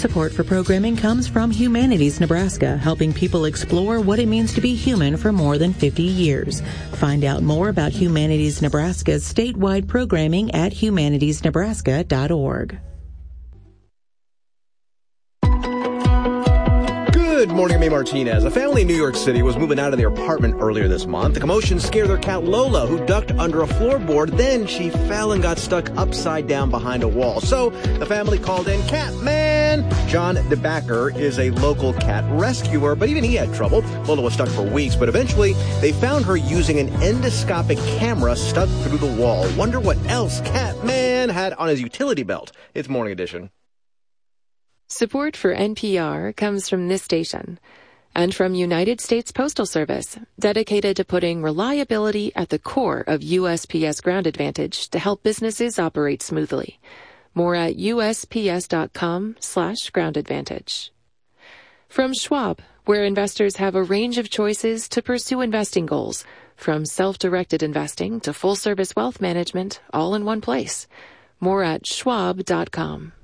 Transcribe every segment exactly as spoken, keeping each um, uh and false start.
Support for programming comes from Humanities Nebraska, helping people explore what it means to be human for more than fifty years. Find out more about Humanities Nebraska's statewide programming at humanities nebraska dot org. Good morning, I'm A. Martinez. A family in New York City was moving out of their apartment earlier this month. The commotion scared their cat Lola, who ducked under a floorboard. Then she fell and got stuck upside down behind a wall. So the family called in Catman. John DeBacker is a local cat rescuer, but even he had trouble. Lola was stuck for weeks, but eventually they found her using an endoscopic camera stuck through the wall. Wonder what else Catman had on his utility belt. It's Morning Edition. Support for N P R comes from this station and from United States Postal Service, dedicated to putting reliability at the core of U S P S Ground Advantage to help businesses operate smoothly. More at U S P S dot com slash ground advantage. From Schwab, where investors have a range of choices to pursue investing goals, from self-directed investing to full-service wealth management, all in one place. More at schwab dot com.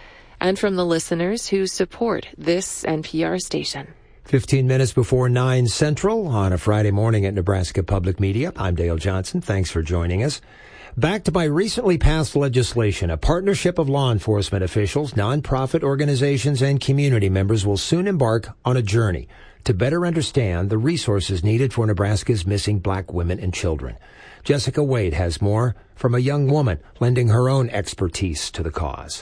And from the listeners who support this N P R station. fifteen minutes before nine Central on a Friday morning at Nebraska Public Media. I'm Dale Johnson. Thanks for joining us. Backed by recently passed legislation, a partnership of law enforcement officials, nonprofit organizations, and community members will soon embark on a journey to better understand the resources needed for Nebraska's missing black women and children. Jessica Wade has more from a young woman lending her own expertise to the cause.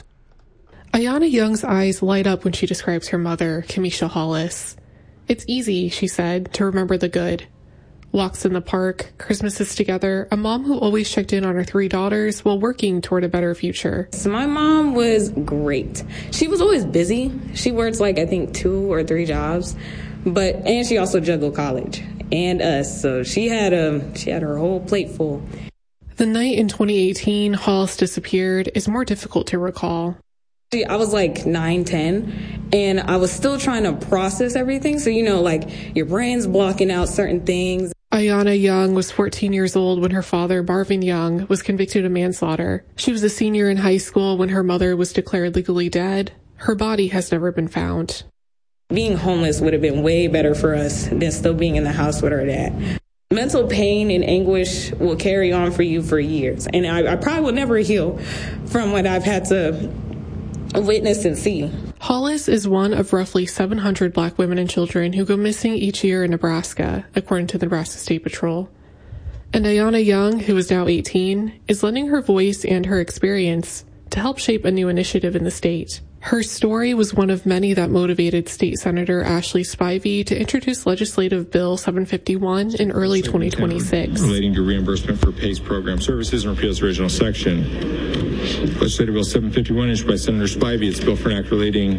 Ayana Young's eyes light up when she describes her mother, Kamisha Hollis. It's easy, she said, to remember the good. Walks in the park, Christmases together, a mom who always checked in on her three daughters while working toward a better future. So my mom was great. She was always busy. She worked like, I think, two or three jobs. But, and she also juggled college and us. So she had a, she had her whole plate full. The night in twenty eighteen Hollis disappeared is more difficult to recall. I was like nine, ten, and I was still trying to process everything. So, you know, like your brain's blocking out certain things. Ayana Young was fourteen years old when her father, Marvin Young, was convicted of manslaughter. She was a senior in high school when her mother was declared legally dead. Her body has never been found. Being homeless would have been way better for us than still being in the house with her dad. Mental pain and anguish will carry on for you for years. And I, I probably will never heal from what I've had to witness and see. Hollis is one of roughly seven hundred black women and children who go missing each year in Nebraska, according to the Nebraska State Patrol. And Ayana Young, who is now eighteen, is lending her voice and her experience to help shape a new initiative in the state. Her story was one of many that motivated State Senator Ashley Spivey to introduce Legislative Bill seven fifty-one in early twenty twenty-six. Relating to reimbursement for PACE program services and repeal its original section. Legislative Bill seven fifty-one, issued by Senator Spivey. It's a bill for an act relating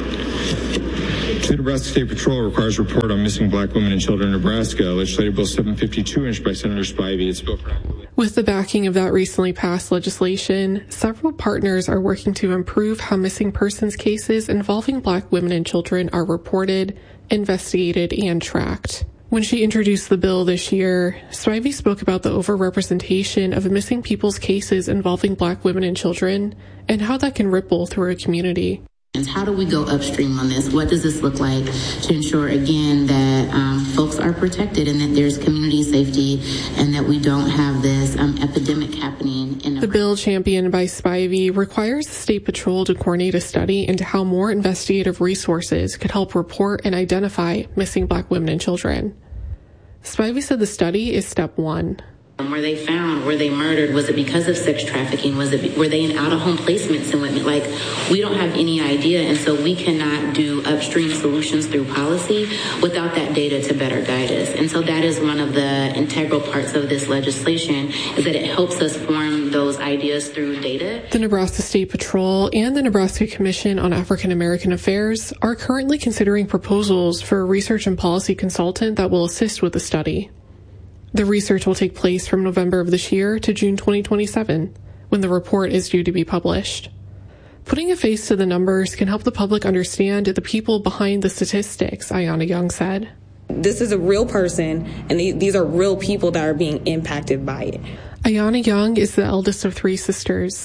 to the Nebraska State Patrol, requires report on missing black women and children in Nebraska. Legislative Bill seven fifty-two, issued by Senator Spivey. It's a bill for an act relating. With the backing of that recently passed legislation, several partners are working to improve how missing persons cases involving black women and children are reported, investigated, and tracked. When she introduced the bill this year, Spivey spoke about the overrepresentation of missing people's cases involving black women and children and how that can ripple through a community. How do we go upstream on this? What does this look like to ensure, again, that um, folks are protected and that there's community safety and that we don't have this um, epidemic happening? In the bill championed by Spivey requires the State Patrol to coordinate a study into how more investigative resources could help report and identify missing black women and children. Spivey said the study is step one. Were they found? Were they murdered? Was it because of sex trafficking? Was it? Were they in out-of-home placements and whatnot? Like, we don't have any idea, and so we cannot do upstream solutions through policy without that data to better guide us. And so that is one of the integral parts of this legislation, is that it helps us form those ideas through data. The Nebraska State Patrol and the Nebraska Commission on African American Affairs are currently considering proposals for a research and policy consultant that will assist with the study. The research will take place from November of this year to June twenty twenty-seven, when the report is due to be published. Putting a face to the numbers can help the public understand the people behind the statistics, Ayana Young said. This is a real person, and these are real people that are being impacted by it. Ayana Young is the eldest of three sisters.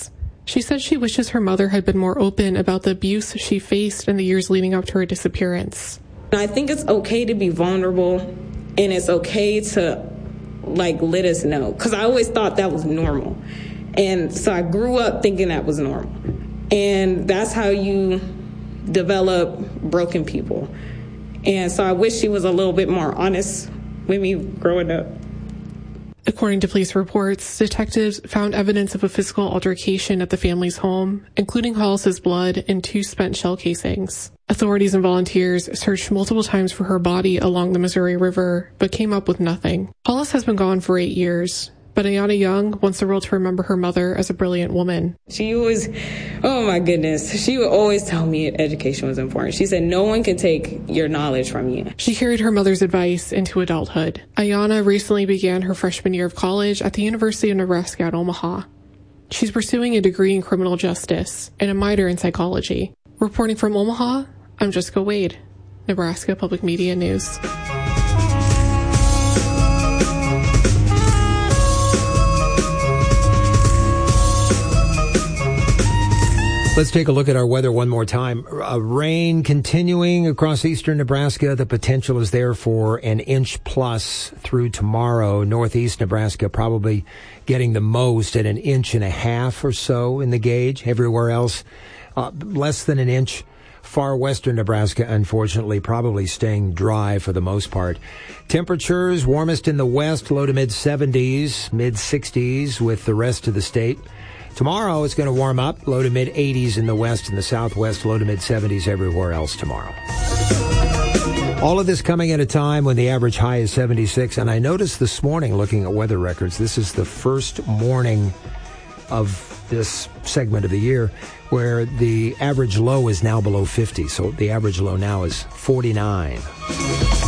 She said she wishes her mother had been more open about the abuse she faced in the years leading up to her disappearance. I think it's okay to be vulnerable, and it's okay to, like, let us know, because I always thought that was normal. And so I grew up thinking that was normal. And that's how you develop broken people. And so I wish she was a little bit more honest with me growing up. According to police reports, detectives found evidence of a physical altercation at the family's home, including Hollis's blood and two spent shell casings. Authorities and volunteers searched multiple times for her body along the Missouri River, but came up with nothing. Hollis has been gone for eight years, but Ayana Young wants the world to remember her mother as a brilliant woman. She was, oh my goodness, she would always tell me education was important. She said, no one can take your knowledge from you. She carried her mother's advice into adulthood. Ayana recently began her freshman year of college at the University of Nebraska at Omaha. She's pursuing a degree in criminal justice and a minor in psychology. Reporting from Omaha, I'm Jessica Wade, Nebraska Public Media News. Let's take a look at our weather one more time. Uh, rain continuing across eastern Nebraska. The potential is there for an inch plus through tomorrow. Northeast Nebraska probably getting the most at an inch and a half or so in the gauge. Everywhere else, uh, less than an inch. Far western Nebraska, unfortunately, probably staying dry for the most part. Temperatures warmest in the west, low to mid seventies, mid sixties with the rest of the state. Tomorrow it's going to warm up, low to mid eighties in the west and the southwest, low to mid seventies everywhere else tomorrow. All of this coming at a time when the average high is seventy-six. And I noticed this morning, looking at weather records, this is the first morning of this segment of the year where the average low is now below fifty. So the average low now is forty-nine.